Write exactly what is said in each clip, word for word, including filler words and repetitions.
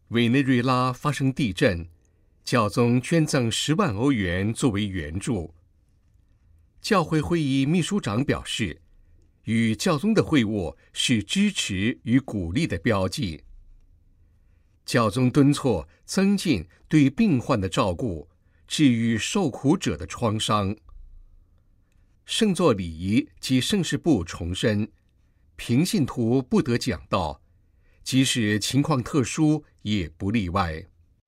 委内瑞拉发生地震，教宗捐赠十万欧元作为援助。教会会议秘书长表示，与教宗的会晤是支持与鼓励的标记。教宗敦促增进对病患的照顾，治愈受苦者的创伤。圣座礼仪及圣事部重申，平信徒不得讲道，即使情况特殊也不例外。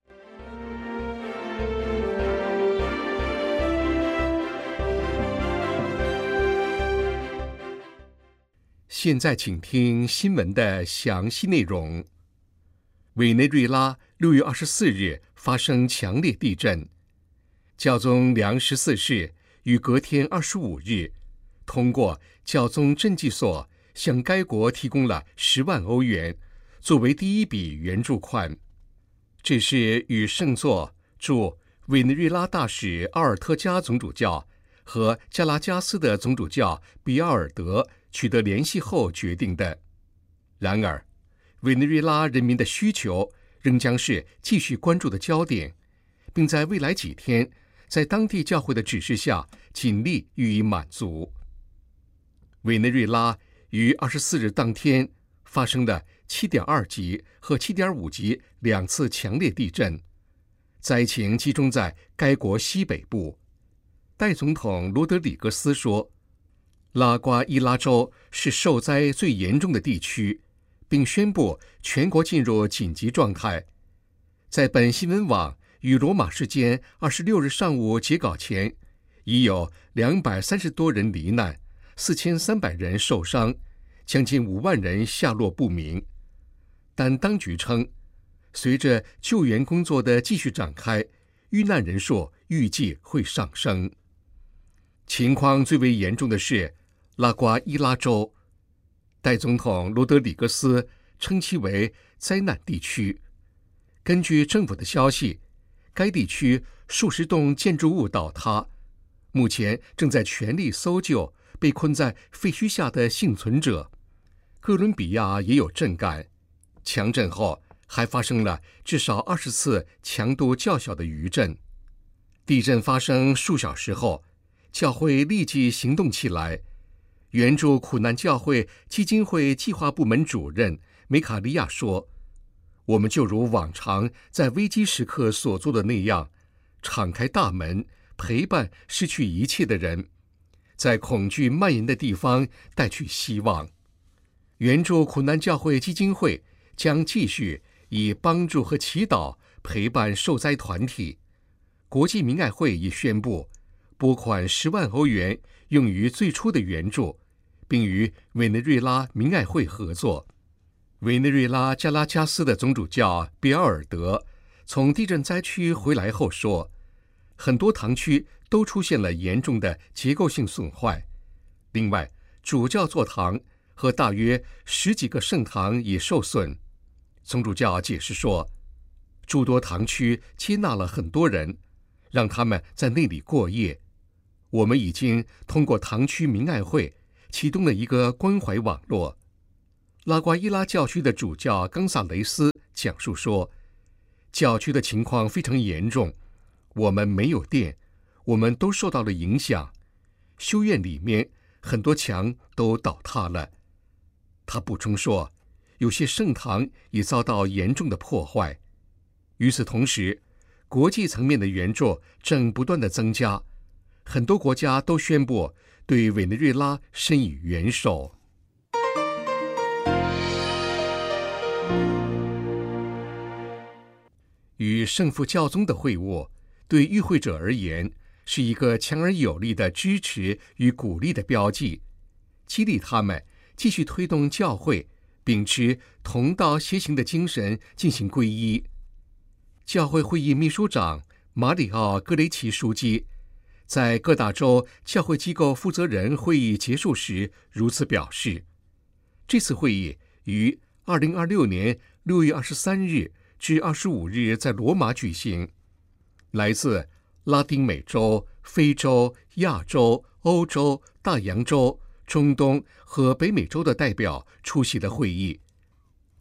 现在请听新闻的详细内容。委内瑞拉六月二十四日发生强烈地震，教宗良十四世于隔天二十五日通过教宗赈济所向该国提供了十万欧元，作为第一笔援助款。这是与圣座驻委内瑞拉大使奥尔特加总主教和加拉加斯的总主教比奥尔德取得联系后决定的。然而，委内瑞拉人民的需求仍将是继续关注的焦点，并在未来几天在当地教会的指示下尽力予以满足。委内瑞拉于二十四日当天发生了七点二级和七点五级两次强烈地震，灾情集中在该国西北部。代总统罗德里格斯说，拉瓜伊拉州是受灾最严重的地区，并宣布全国进入紧急状态。在本新闻网与罗马时间二十六日上午截稿前，已有两百三十多人罹难，四千三百人受伤，将近五万人下落不明。但当局称，随着救援工作的继续展开，遇难人数预计会上升。情况最为严重的是拉瓜伊拉州，代总统罗德里格斯称其为灾难地区。根据政府的消息，该地区数十栋建筑物倒塌，目前正在全力搜救被困在废墟下的幸存者。哥伦比亚也有震感，强震后还发生了至少二十次强度较小的余震。地震发生数小时后，教会立即行动起来。援助苦难教会基金会计划部门主任梅卡利亚说，我们就如往常在危机时刻所做的那样，敞开大门，陪伴失去一切的人，在恐惧蔓延的地方带去希望。援助苦难教会基金会将继续以帮助和祈祷陪伴受灾团体。国际明爱会已宣布拨款十万欧元用于最初的援助，并与委内瑞拉明爱会合作。委内瑞拉加拉加斯的总主教比奥尔德从地震灾区回来后说，很多堂区都出现了严重的结构性损坏。另外，主教座堂和大约十几个圣堂也受损。总主教解释说，诸多堂区接纳了很多人，让他们在那里过夜。我们已经通过堂区明爱会启动了一个关怀网络。拉瓜伊拉教区的主教冈萨雷斯讲述说，教区的情况非常严重，我们没有电，我们都受到了影响。修院里面很多墙都倒塌了。他补充说，有些圣堂也遭到严重的破坏。与此同时，国际层面的援助正不断的增加，很多国家都宣布对委内瑞拉伸以援手。与圣父教宗的会晤，对与会者而言是一个强而有力的支持与鼓励的标记，激励他们继续推动教会秉持同道协行的精神进行皈依。教会会议秘书长马里奥·戈雷奇书记在各大洲教会机构负责人会议结束时如此表示。这次会议于二零二六年六月二十三日至二十五日在罗马举行。来自拉丁美洲、非洲、亚洲、欧洲、大洋洲、中东和北美洲的代表出席了会议。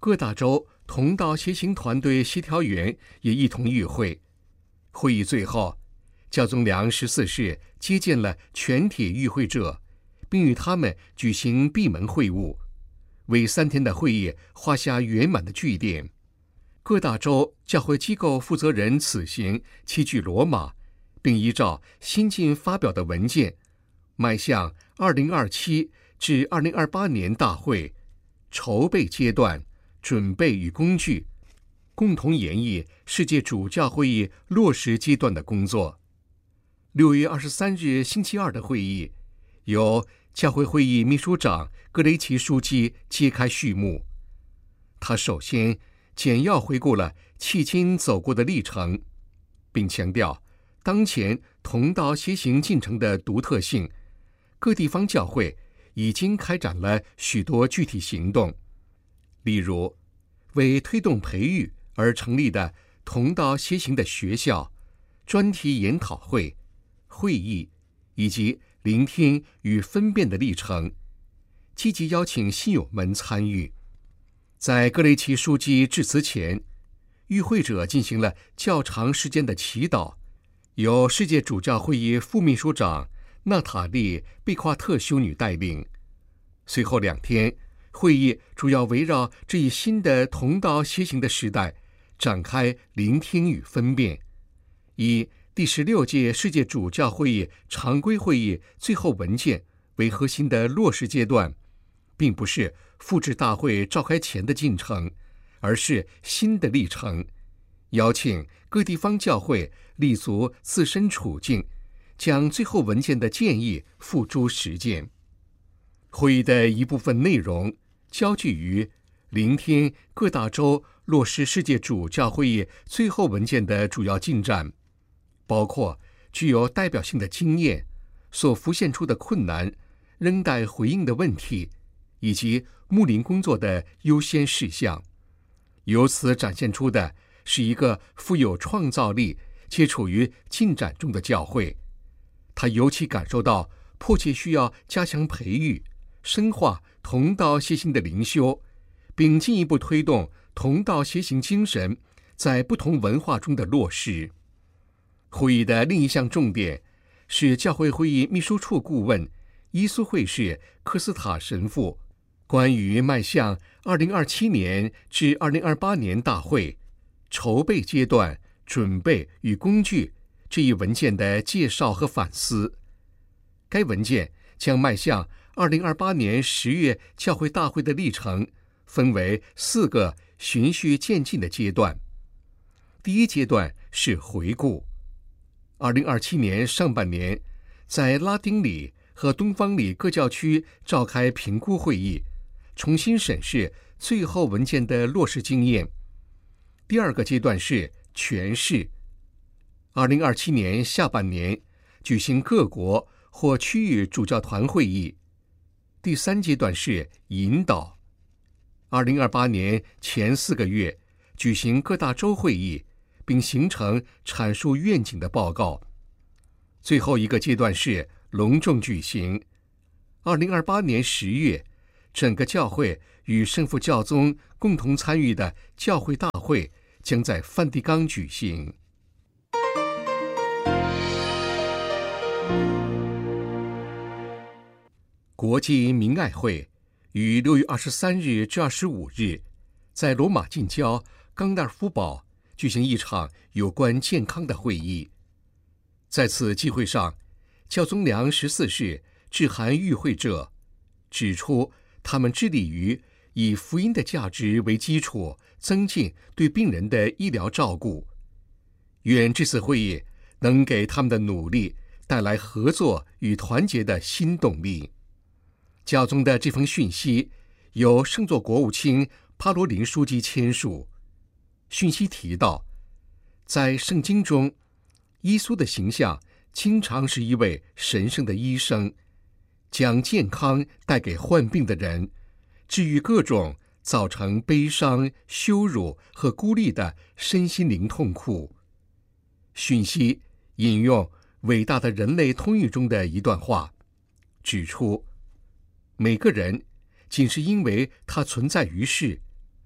各大洲同道协行团队协调员也一同与会。会议最后，教宗良十四世接见了全体与会者，并与他们举行闭门会晤，为三天的会议画下圆满的句点。各大洲教会机构负责人此行齐聚罗马，并依照新近发表的文件，迈向二零二七至二零二八年大会筹备阶段、准备与工具，共同研议世界主教会议落实阶段的工作。六月二十三日星期二的会议，由教会会议秘书长格雷奇枢机揭开序幕。他首先简要回顾了迄今走过的历程，并强调当前同道协行进程的独特性。各地方教会已经开展了许多具体行动，例如为推动培育而成立的同道协行的学校、专题研讨会、会议以及聆听与分辨的历程，积极邀请信友们参与。在格雷奇枢机致辞前，与会者进行了较长时间的祈祷，由世界主教会议副秘书长娜塔莉·贝夸特修女带领。随后两天，会议主要围绕这一新的同道协行的时代展开聆听与分辨，以第十六届世界主教会议常规会议最后文件为核心的落实阶段，并不是复制大会召开前的进程，而是新的历程。邀请各地方教会立足自身处境，将最后文件的建议付诸实践。会议的一部分内容焦聚于聆听各大洲落实世界主教会议最后文件的主要进展，包括具有代表性的经验、所浮现出的困难、仍待回应的问题，以及牧灵工作的优先事项。由此展现出的是一个富有创造力且处于进展中的教会。他尤其感受到迫切需要加强培育、深化同道协行的灵修，并进一步推动同道协行精神在不同文化中的落实。会议的另一项重点是教会会议秘书处顾问伊苏会士科斯塔神父关于迈向二零二七年至二零二八年大会筹备阶段、准备与工具这一文件的介绍和反思。该文件将迈向二零二八年十月教会大会的历程分为四个循序渐进的阶段。第一阶段是回顾。二零二七年上半年，在拉丁里和东方里各教区召开评估会议，重新审视最后文件的落实经验。第二个阶段是诠释。二零二七年下半年举行各国或区域主教团会议。第三阶段是引导。二零二八年前四个月举行各大洲会议，并形成阐述愿景的报告。最后一个阶段是隆重举行。二零二八年十月，整个教会与圣父教宗共同参与的教会大会将在梵蒂冈举行。国际明爱会于六月二十三日至二十五日在罗马近郊冈纳尔夫堡举行一场有关健康的会议。在此集会上，教宗良十四世致函与会者，指出他们致力于以福音的价值为基础，增进对病人的医疗照顾。愿这次会议能给他们的努力带来合作与团结的新动力。教宗的这封讯息由圣座国务卿帕罗林书记签署。讯息提到，在圣经中，耶稣的形象经常是一位神圣的医生，将健康带给患病的人，治愈各种造成悲伤、羞辱和孤立的身心灵痛苦。讯息引用伟大的人类通谕中的一段话，指出每个人仅是因为他存在于世，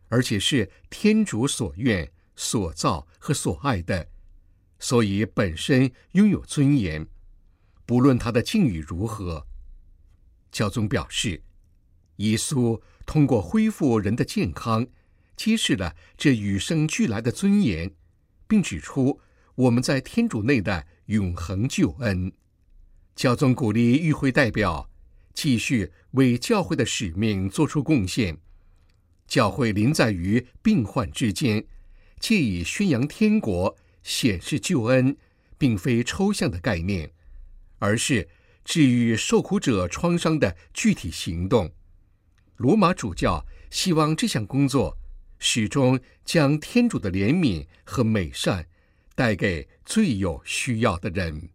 而且是天主所愿、所造和所爱的，所以本身拥有尊严，不论他的境遇如何。教宗表示，耶稣通过恢复人的健康，揭示了这与生俱来的尊严，并指出我们在天主内的永恒救恩。教宗鼓励与会代表继续为教会的使命做出贡献。教会临在于病患之间，借以宣扬天国、显示救恩，并非抽象的概念，而是治愈受苦者创伤的具体行动。罗马主教希望这项工作始终将天主的怜悯和美善带给最有需要的人。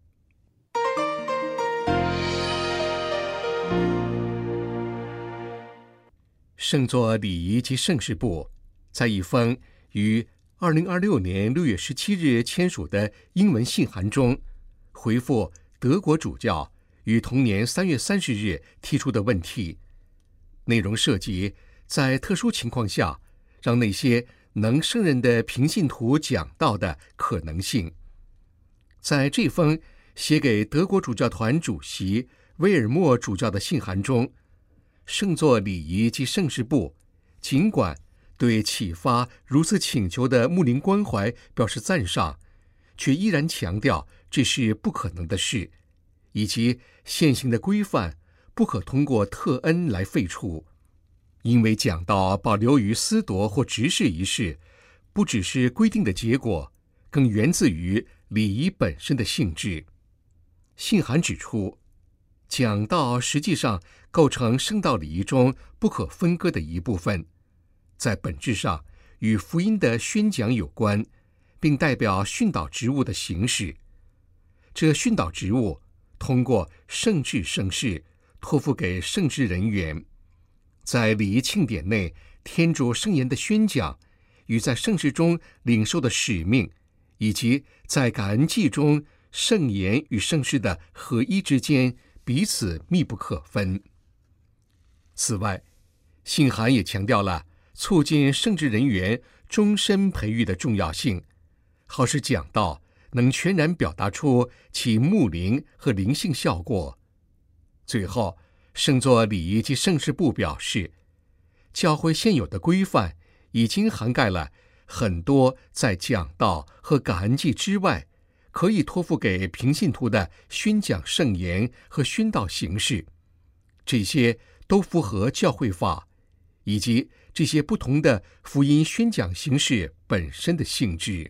圣座礼仪及圣事部在一封于二零二六年六月十七日签署的英文信函中，回复德国主教于同年三月三十日提出的问题，内容涉及在特殊情况下让那些能胜任的平信徒讲道的可能性。在这封写给德国主教团主席威尔默主教的信函中，圣座礼仪及圣事部尽管对启发如此请求的牧灵关怀表示赞赏，却依然强调这是不可能的事，以及现行的规范不可通过特恩来废除。因为讲到保留于司铎或执事一事，不只是规定的结果，更源自于礼仪本身的性质。信函指出，讲道实际上构成圣道礼仪中不可分割的一部分，在本质上与福音的宣讲有关，并代表训导职务的行使。这训导职务通过圣制圣事托付给圣职人员，在礼仪庆典内天主圣言的宣讲与在圣事中领受的使命，以及在感恩祭中圣言与圣事的合一之间彼此密不可分。此外，信函也强调了促进圣职人员终身培育的重要性，好使讲道能全然表达出其牧灵和灵性效果。最后，圣座礼仪及圣事部表示，教会现有的规范已经涵盖了很多在讲道和感恩祭之外可以托付给平信徒的宣讲圣言和宣道形式，这些都符合教会法以及这些不同的福音宣讲形式本身的性质。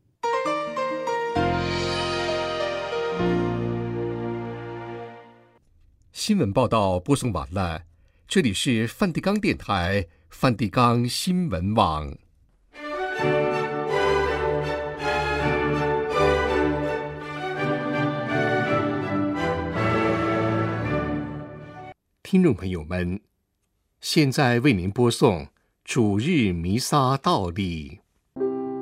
新闻报道播送完了，这里是梵蒂冈电台梵蒂冈新闻网。听众朋友们，现在为您播送主日弥撒道理。